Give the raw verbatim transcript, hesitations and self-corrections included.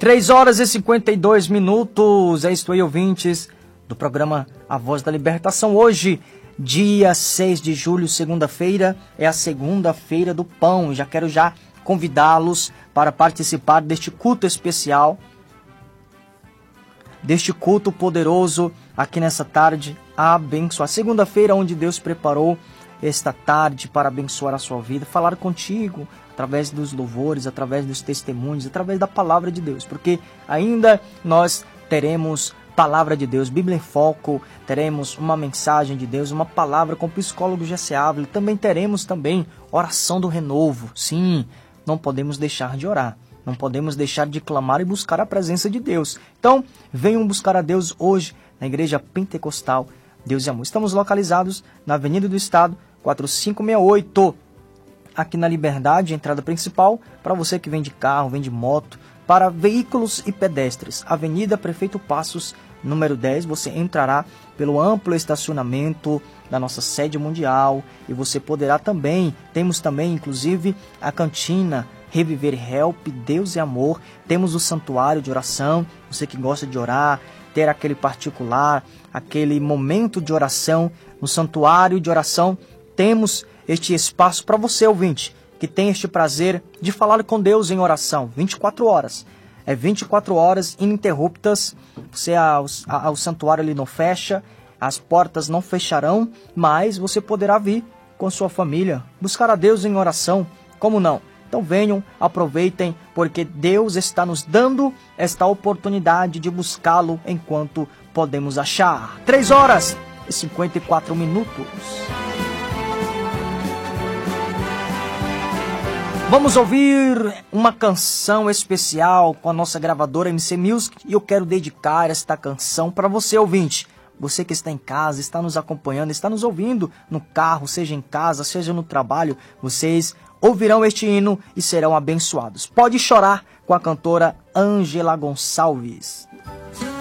três horas e cinquenta e dois minutos, é isto aí, ouvintes do programa A Voz da Libertação. Hoje, dia seis de julho, segunda-feira, é a segunda-feira do pão. Já quero já convidá-los para participar deste culto especial, deste culto poderoso aqui nessa tarde, abençoar. Segunda-feira, onde Deus preparou esta tarde para abençoar a sua vida, falar contigo através dos louvores, através dos testemunhos, através da palavra de Deus, porque ainda nós teremos palavra de Deus, Bíblia em Foco, teremos uma mensagem de Deus, uma palavra com o psicólogo Jesse Ávila, também teremos também oração do renovo. Sim, não podemos deixar de orar, não podemos deixar de clamar e buscar a presença de Deus. Então, venham buscar a Deus hoje na Igreja Pentecostal Deus e Amor. Estamos localizados na Avenida do Estado, quatro cinco seis oito, aqui na Liberdade, entrada principal, para você que vem de carro, vem de moto, para veículos e pedestres. Avenida Prefeito Passos, número dez, você entrará pelo amplo estacionamento da nossa sede mundial e você poderá também, temos também inclusive a cantina Reviver Help, Deus e Amor, temos o santuário de oração, você que gosta de orar, ter aquele particular, aquele momento de oração no santuário de oração, temos este espaço para você, ouvinte, que tem este prazer de falar com Deus em oração, vinte e quatro horas. É vinte e quatro horas ininterruptas, você, a, a, o santuário ele não fecha, as portas não fecharão, mas você poderá vir com sua família, buscar a Deus em oração, como não? Então venham, aproveitem, porque Deus está nos dando esta oportunidade de buscá-lo enquanto podemos achar. três horas e cinquenta e quatro minutos. Vamos ouvir uma canção especial com a nossa gravadora M C Music e eu quero dedicar esta canção para você, ouvinte. Você que está em casa, está nos acompanhando, está nos ouvindo no carro, seja em casa, seja no trabalho, vocês ouvirão este hino e serão abençoados. Pode chorar com a cantora Ângela Gonçalves.